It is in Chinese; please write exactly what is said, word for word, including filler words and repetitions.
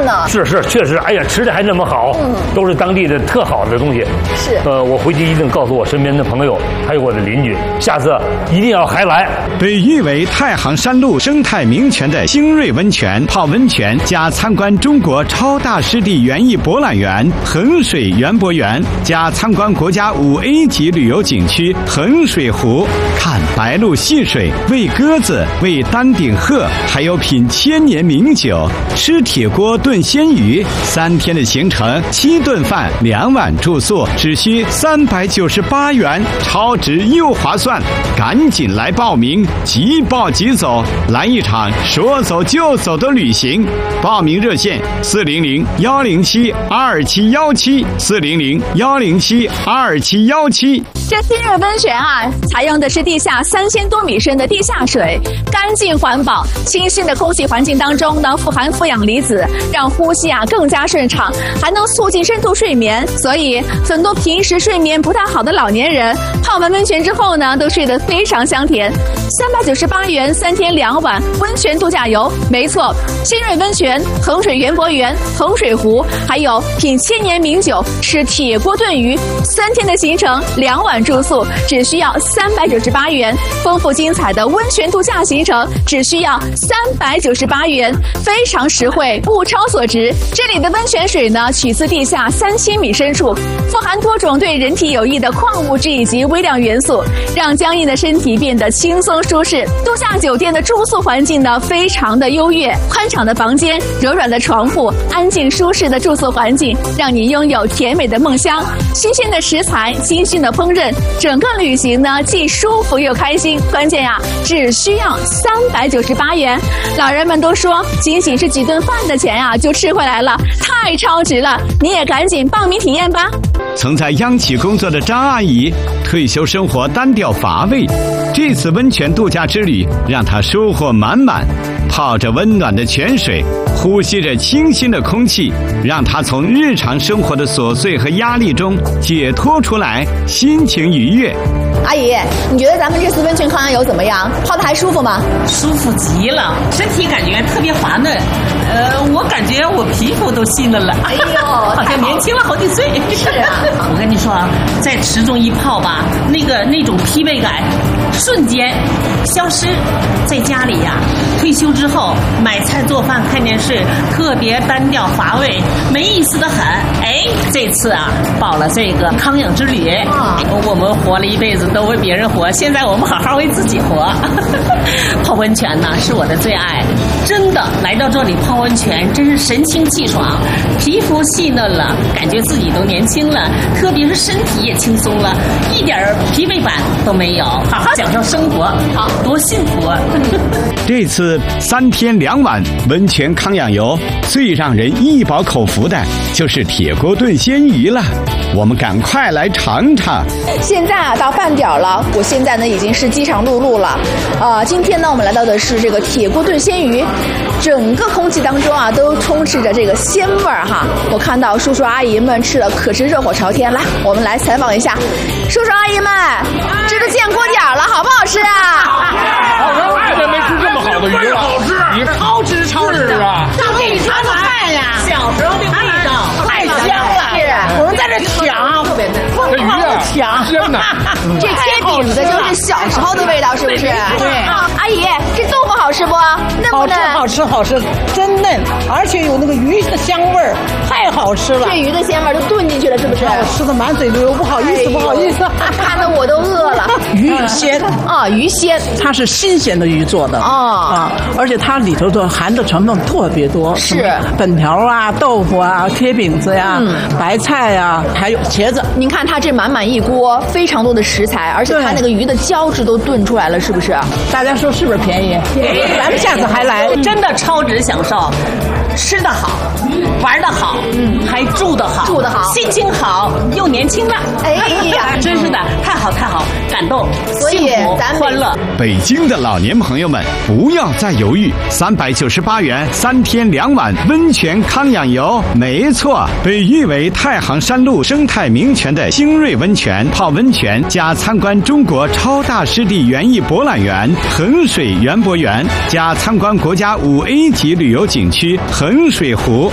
呢。 是是，确实，哎呀，吃的还那么好，嗯，都是当地的特好的东西。 是， 呃，我回去一定告诉我身边的朋友，还有我的邻居，下次一定要还来。 被誉为太行山路生态名泉的星瑞温泉泡温泉加参观中国超大湿地园艺博览园衡水园博园加参观国家五 A 级旅游景区衡水湖，看白鹭戏水，喂鸽子，喂丹顶鹤，还有品千年名酒，吃铁锅炖鲜鱼。三天的行程，七顿饭，两晚住宿，只需三百九十八元，超值又划算，赶紧来报名，即报即走，来一场说走就走的旅行。报名热线：四零零幺零七二七幺七，四零零幺零七二七幺七。 这新瑞温泉啊，采用的是地下三千多米深的地下水，干净环保，清新的空气环境当中呢，富含负氧离子，让呼吸啊更加顺畅，还能促进深度睡眠。所以很多平时睡眠不太好的老年人，泡完温泉之后呢，都睡得非常香甜。三百九十八元三天两晚温泉度假游，没错，新瑞温泉、衡水园博园、衡水湖，还有品千年名酒、吃铁锅炖鱼，三天的行程，两晚住宿，只需要三百九十八元。丰富精彩的温泉度假行程，只需要三百九十八元，非常实惠，物超所值。这里的温泉水呢，取自地下三千米深处，富含多种对人体有益的矿物质以及微量元素，让僵硬的身体变得轻松舒适。度假酒店的住宿环境呢，非常的优越，宽敞的房间，柔软的床铺，安静舒适的住宿环境，让你拥有甜美的梦乡。新鲜的食材，精心的烹饪，整个旅行呢既舒服又开心。关键呀、啊，只需要三百九十八元。老人们都说，仅仅是几顿饭的钱啊，就吃回来了，太超值了！你也赶紧报名体验吧。 曾在央企工作的张阿姨，退休生活单调乏味，这次温泉度假之旅让她收获满满。泡着温暖的泉水，呼吸着清新的空气，让她从日常生活的琐碎和压力中解脱出来，心情愉悦。 阿姨，你觉得咱们这次温泉康阳游怎么样？泡的还舒服吗？ 舒服极了，身体感觉特别滑嫩。呃，我感觉我皮肤都细嫩了。 哎呦， 好像年轻了好几岁。 是啊， 我跟你说啊，在池中一泡吧，那个那种疲惫感瞬间消失。在家里呀、啊，退休之后买菜做饭看电视，特别单调乏味，没意思的很。哎，这次啊，报了这个康养之旅，啊、我们活了一辈子都为别人活，现在我们好好为自己活。泡温泉呢是我的最爱，真的来到这里泡温泉，真是神清气爽，皮肤细嫩了，感觉自己都年轻了，特别是身体也轻松了，一点疲惫感都没有，好好享受生活，好，多幸福啊！ 这次三天两晚温泉康养游，最让人一饱口福的就是铁锅炖鲜鱼了。我们赶快来尝尝。 现在啊，到饭点了，我现在呢已经是饥肠辘辘了。啊、呃，今天呢我们来到的是这个铁锅炖鲜鱼，整个空气当中啊都充斥着这个鲜味儿哈。我看到叔叔阿姨们吃的可是热火朝天。来，我们来采访一下叔叔阿姨们，这都见锅点了，好不好吃啊？ 我爱人没吃这么好的鱼了，好吃，你超值超值啊！ 大给你尝尝饭呀，小时候的味道太香了。 是，我们在这抢，特别这鱼啊， 抢， 鲜呐！ 这贴饼子就是小时候的味道，是不是？ 对。 阿姨，这豆腐好吃不？嫩不嫩？ 好吃，好吃，好吃，真嫩，而且有那个鱼的香味儿，太好吃了。 这鱼的鲜味儿都炖进去了，是不是？ 吃的满嘴流，不好意思，不好意思， 看得我都饿了。 鱼鲜啊，鱼鲜， 它是新鲜的鱼做的哦啊，而且它里头的含的成分特别多， 是粉条啊、豆腐啊、贴饼子呀、嗯、白菜呀，还有茄子。 您看它这满满一锅，非常多的食材，而且它那个鱼的胶质都炖出来了，是不是？ 大家说是不是便宜？便宜，咱们下次还来， 真的超值享受。吃得好，玩得好，嗯，还住得好， 住得好， 心情好，又年轻了。哎呀，真是的，太好太好，感动， 所以咱欢乐。 北京的老年朋友们，不要再犹豫，三百九十八元三天两晚温泉康养游，没错，被誉为太行山路生态名泉的星瑞温泉泡温泉加参观中国超大湿地园艺博览园衡水园博园加参观国家五 A 级旅游景区衡水湖。